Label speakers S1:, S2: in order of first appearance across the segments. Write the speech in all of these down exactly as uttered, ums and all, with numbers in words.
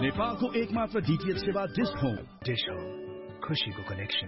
S1: नेपालको एकमात्र डीटीएच सेवा डिश होम। डिश होम, खुशीको कनेक्सन।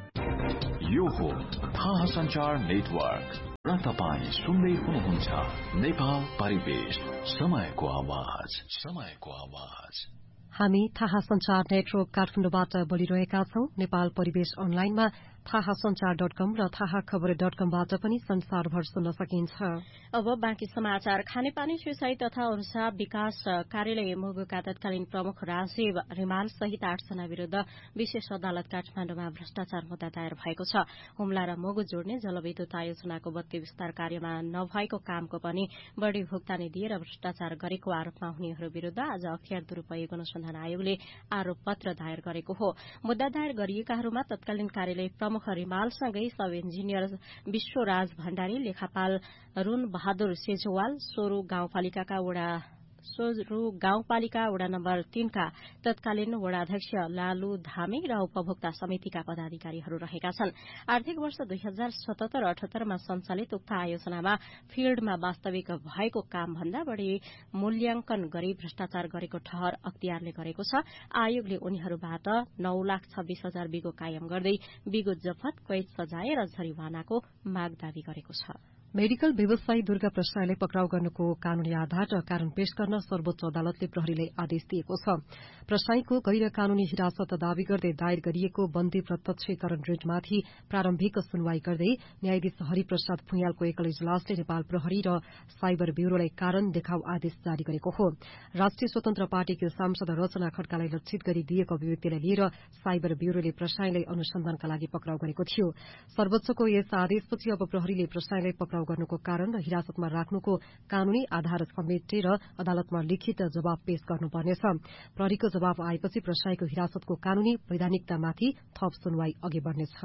S2: यो हो थाहा सञ्चार नेटवर्क र तपाईँ सुन्दै हुनुहुन्छ नेपाल परिवेश, समयको आवाज, समयको आवाज।
S3: हामी थाहा सञ्चार नेटवर्क काठमाडौँबाट बोलिरहेका छौं। नेपाल परिवेश अनलाइनमा थाहा संचार डट कम र थाहा खबर डट कमबाट पनि संसारभर सुन्न सकिन्छ।
S4: अब बाँकी समाचार। खानेपानी सिंचाई तथा ऊर्जा विकास कार्यालय मुगुका तत्कालीन प्रमुख राजीव रिमाल सहित आठजना विरूद्ध विशेष अदालत काठमाडौँमा भ्रष्टाचार मुद्दा दायर भएको छ। हुम्ला र मुगु जोड्ने जलविद्युत आयोजनाको बत्ती विस्तार कार्यमा नभएको कामको पनि बढ़ी भुक्तानी दिएर भ्रष्टाचार गरेको आरोपमा हुनेहरू विरूद्ध आज अख्तियार दुरूपयोग अनुसन्धान आयोगले आरोप पत्र दायर गरेको हो। मुद्दा दायर गरिएकाहरूमा तत्कालीन कार्यालय प्रमुख रिमालसँगै सब इन्जिनियर विश्वराज भण्डारी, लेखापाल रूण बहादुर सेजवाल, सोरू गाउँपालिकाका वडा सोरू गाउँपालिका वडा नम्बर तीनका तत्कालीन वडाध्यक्ष लालु धामी र उपभोक्ता समितिका पदाधिकारीहरू रहेका छन्। आर्थिक वर्ष दुई हजार सतहत्तर अठहत्तरमा सञ्चालित उक्त आयोजनामा फील्डमा वास्तविक भएको काम भन्दा बढ़ी मूल्याङ्कन गरी भ्रष्टाचार गरेको ठहर अख्तियारले गरेको छ। आयोगले उनीहरूबाट नौ लाख छब्बीस हजार बिगो कायम गर्दै बिगो जफत, कैद सजाय र जरिवानाको माग दावी गरेको छ।
S3: मेडिकल व्यवसायी दुर्गा प्रसाईलाई पक्राउ गर्नुको कानूनी आधार र कारण पेश गर्न सर्वोच्च अदालतले प्रहरीलाई आदेश दिएको छ। प्रसाईको गैर कानूनी हिरासत दावी गर्दै दायर गरिएको बन्दी प्रत्यक्षीकरण रिटमाथि प्रारम्भिक सुनवाई गर्दै न्यायाधीश हरिप्रसाद भुइयालको एकल इजलासले नेपाल प्रहरी र साइबर ब्यूरोलाई कारण देखाउ आदेश जारी गरेको हो। राष्ट्रिय स्वतन्त्र पार्टीकी सांसद रचना खड्कालाई लक्षित गरी दिएको अभिव्यक्तिलाई लिएर साइबर ब्यूरोले प्रसाईलाई अनुसन्धानका लागि पक्राउ गरेको थियो। सर्वोच्चको यस आदेशपछि अब प्रहरीले प्रसाईलाई पक्राउ गर्नुको कारण र हिरासतमा राख्नुको कानूनी आधार समेटेर अदालतमा लिखित जवाब पेश गर्नुपर्नेछ। प्रहरीको जवाब आएपछि प्रसाईको हिरासतको कानूनी वैधानिकतामाथि थप सुनवाई अघि बढ्नेछ।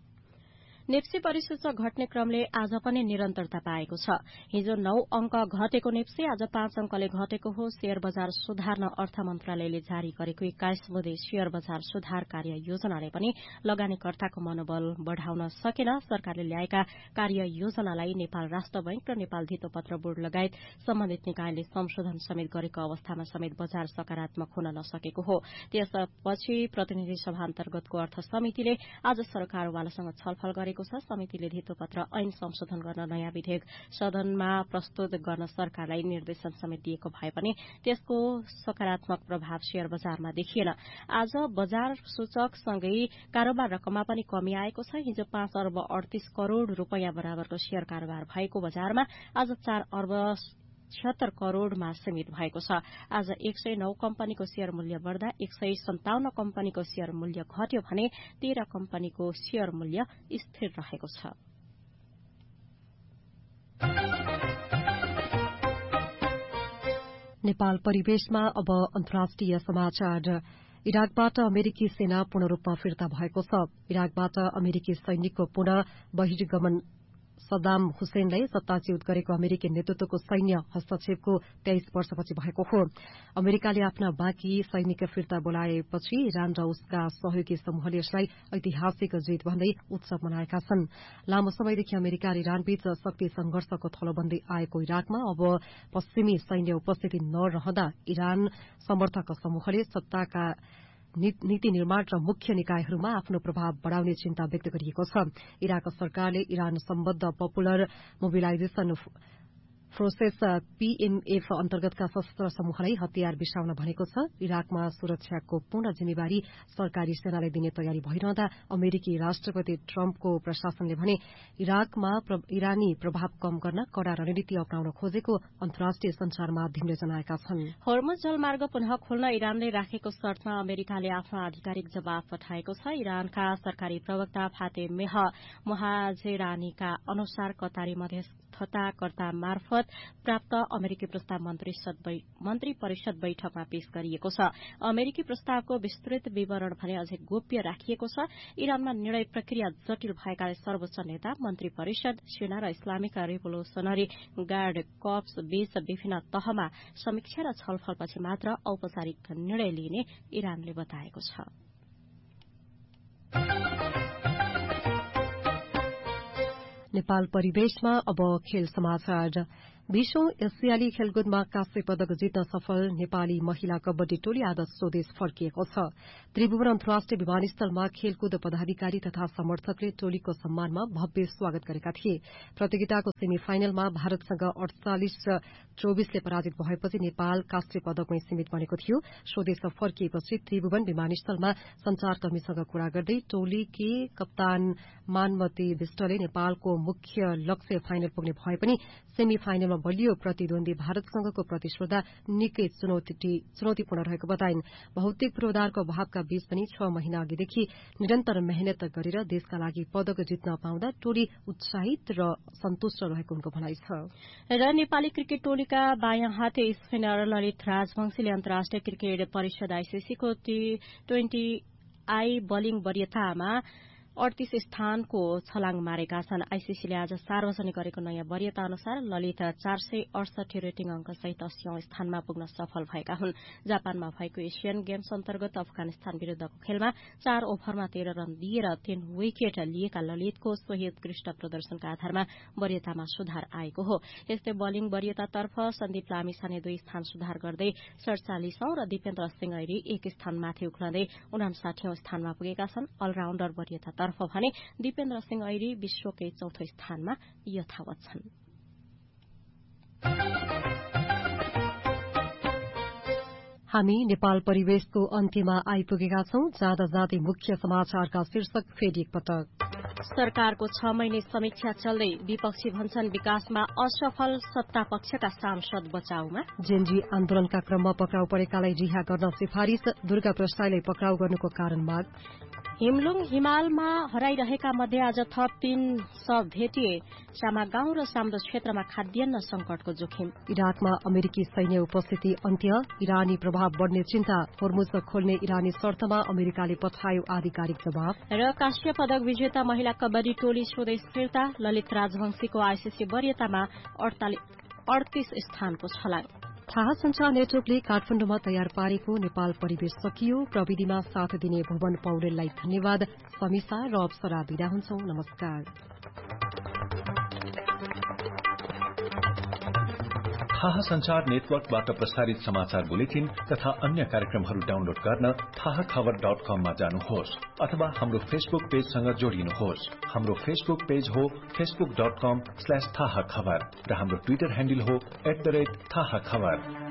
S4: नेप्सी परिसूच घट्ने क्रमले आज पनि निरन्तरता पाएको छ। हिजो नौ अंक घटेको नेप्सी आज पाँच अंकले घटेको हो। शेयर बजार सुधार्न अर्थ मन्त्रालयले जारी गरेको एक्काइस बुँदे शेयर बजार सुधार कार्य योजनाले पनि लगानीकर्ताको मनोबल बढ़ाउन सकेन। सरकारले ल्याएका कार्य योजनालाई नेपाल राष्ट्र बैंक र नेपाल धितोपत्र बोर्ड लगायत सम्बन्धित निकायले संशोधन समेत गरेको अवस्थामा समेत बजार सकारात्मक हुन नसकेको हो। त्यसपछि प्रतिनिधि सभा अन्तर्गतको अर्थ समितिले आज सरकारवालासँग छलफल गरे समितिले धितोपत्र ऐन संशोधन गर्न नयाँ विधेयक सदनमा प्रस्तुत गर्न सरकारलाई निर्देशन समेत दिएको भए पनि त्यसको सकारात्मक प्रभाव शेयर बजारमा देखिएन। आज बजार सूचकसँगै कारोबार रकममा पनि कमी आएको छ। हिजो पाँच अर्ब अडतीस करोड़ रूपियाँ बराबरको शेयर कारोबार भएको बजारमा आज चार अर्ब छिहत्तर करोड़मा सीमित भएको छ। आज एक सय नौ कम्पनीको शेयर मूल्य बढ़दा एक सय सन्ताउन्न कम्पनीको शेयर मूल्य घट्यो भने तेह्र कम्पनीको शेयर मूल्य स्थिर रहेको छ।
S3: नेपाल परिवेशमा अब अन्तर्राष्ट्रिय समाचार। इराकबाट अमेरिकी सेना पूर्ण रूपमा फिर्ता भएको छ। इराकबाट अमेरिकी सैनिकको पुनः बहिर्गमन सद्दाम हुसैनलाई सत्ताच्युत गरेको अमेरिकी नेतृत्वको सैन्य हस्तक्षेपको तेइस वर्षपछि भएको हो। अमेरिकाले आफ्ना बाँकी सैनिक फिर्ता बोलाएपछि इरान र उसका सहयोगी समूहले यसलाई ऐतिहासिक जीत भन्दै उत्सव मनाएका छन्। लामो समयदेखि अमेरिका र इरानबीच शक्ति संघर्षको थलो बन्दै आएको इराकमा अब पश्चिमी सैन्य उपस्थिति नरहँदा इरान समर्थक समूहले सत्ताका नीति निर्माण र मुख्य निकायहरूमा आफ्नो प्रभाव बढ़ाउने चिन्ता व्यक्त गरिएको छ। इराक सरकारले इरान सम्बद्ध पपुलर मोबिलाइजेशन फोर्सेस पीएमएफ अन्तर्गतका सशस्त्र समूहलाई हतियार बिसाउन भनेको छ। इराकमा सुरक्षाको पूर्ण जिम्मेवारी सरकारी सेनालाई दिने तयारी भइरहँदा अमेरिकी राष्ट्रपति ट्रम्पको प्रशासनले भने इराकमा इरानी प्रभाव कम गर्न कड़ा रणनीति अपनाउन खोजेको अन्तर्राष्ट्रिय संचार माध्यमले जनाएका छन्।
S4: होर्मुज जलमार्ग पुनः खोल्न इरानले राखेको शर्तमा अमेरिकाले आफ्नो आधिकारिक जवाब पठाएको छ। इरानका सरकारी प्रवक्ता फाते मेह मोहाजेरानीका अनुसार कतारी मध्यस्थताकर्ता मार्फत प्राप्त अमेरिकी प्रस्ताव मन्त्री परिषद बैठकमा पेश गरिएको छ। अमेरिकी प्रस्तावको विस्तृत विवरण भने अझै गोप्य राखिएको छ। इरानमा निर्णय प्रक्रिया जटिल भएकाले सर्वोच्च नेता, मन्त्री परिषद, सेना र इस्लामिक रिभोल्युसनरी गार्ड कर्प्स बीच विभिन्न तहमा समीक्षा र छलफलपछि मात्र औपचारिक निर्णय लिइने इरानले बताएको छ।
S3: नेपाल परिवेशमा अब खेल समाचार। बीसौं एसियाली खेलकुदमा काँस्य पदक जित्न सफल नेपाली महिला कबड्डी टोली आज स्वदेश फर्किएको छ। त्रिभुवन अन्तर्राष्ट्रिय विमानस्थलमा खेलकुद पदाधिकारी तथा समर्थकले टोलीको सम्मानमा भव्य स्वागत गरेका थिए। प्रतियोगिताको सेमी फाइनलमा भारतसँग अड़चालिस चौबीसले पराजित भएपछि नेपाल काँस्य पदकमै सीमित बनेको थियो। स्वदेश फर्किएपछि त्रिभुवन विमानस्थलमा संचारकर्मीसँग कुरा गर्दै टोलीकी कप्तान मानवती विष्टले नेपालको मुख्य लक्ष्य फाइनल पुग्ने भए पनि सेमी फाइनलमा बलियो प्रतिद्वन्दी भारतसँगको प्रतिस्पर्धा निकै चुनौतीपूर्ण रहेको बताइन्। भौतिक पूर्वाधारको अभावका बीच पनि छ महिना अघिदेखि निरन्तर मेहनत गरेर देशका लागि पदक जित्न पाउँदा टोली उत्साहित र सन्तुष्ट रहेको उनको भनाइ छ।
S4: र नेपाली क्रिकेट टोलीका बायाँ हाते स्पिनर ललित राजवंशीले अन्तर्राष्ट्रिय क्रिकेट परिषद आईसीसीको टी ट्वेन्टी आई बलिङ वरियतामा अड़तीस स्थानको छलाङ मारेका छन्। आईसीसीले आज सार्वजनिक गरेको नयाँ वरियता अनुसार ललित चार सय अडसठी रेटिङ अंकसहित अस्सीऔं स्थानमा पुग्न सफल भएका हुन्। जापानमा भएको एशियन गेम्स अन्तर्गत अफगानिस्तान विरूद्धको खेलमा चार ओभरमा तेह्र रन दिएर तीन विकेट लिएका ललितको सोही उत्कृष्ट प्रदर्शनका आधारमा वरियतामा सुधार आएको हो। यस्तै बलिङ वरियतातर्फ सन्दीप लामिछाने दुई स्थान सुधार गर्दै सड़चालिसौं र दिपेन्द्र सिंह ऐरी एक स्थान माथि उक्लँदै उनासाठीऔं स्थानमा पुगेका छन्। अलराउण्डर वरियता तर्फ भने दिपेन्द्र सिंह ऐरी विश्वकै चौथो स्थानमा यथावत छन्।
S3: हामी नेपाल परिवेशको अन्त्यमा आइपुगेका छौं। जाँदा जाँदै मुख्य समाचारका शीर्षक फेरि एकपटक।
S4: सरकारको छ महिने समीक्षा चल्दै विपक्षी भन्छन् विकासमा असफल सत्ता पक्षका सांसद बचाउमा।
S3: जेनजी आन्दोलनका क्रममा पक्राउ परेकालाई रिहा गर्न सिफारिश। दुर्गा प्रसाईलाई पक्राउ गर्नुको कारण माग।
S4: हिमलुङ हिमालमा हराइरहेका मध्ये आज थप तीन शव भेटिए। सामा गाउँ र साम्दो क्षेत्रमा खाद्यान्न संकटको जोखिम।
S3: इराकमा अमेरिकी सैन्य उपस्थिति अन्त्य। इरानी प्रभाव बढ़ने चिन्ता। होर्मुज खोल्ने इरानी शर्तमा अमेरिकाले पठायो आधिकारिक जवाब।
S4: र काँस्य पदक विजेता महिला कबड्डी टोली स्वदेश फिर्ता। ललित राजवंशीको आईसीसी वरियतामा अड़तीस स्थानको छलाङ।
S3: थाहा संचार नेटवर्कले काठमाडौँमा तयार पारेको नेपाल परिवेश सकियो। प्रविधिमा साथ दिने भुवन पौडेललाई धन्यवाद। समीसा र अप्सरा बिदा हुन्छौं। नमस्कार।
S2: थाहा संचार नेटवर्कबाट प्रसारित समाचार बुलेटिन तथा अन्य कार्यक्रमहरू डाउनलोड गर्न थाहा खबर डट कममा जानुहोस् अथवा हाम्रो फेसबुक पेजसँग जोडिनुहोस्। हाम्रो फेसबुक पेज हो फेसबुक डट कम स्ल्याश थाहा खबर र हाम्रो ट्विटर ह्यान्डल हो एट द रेट थाहा खबर।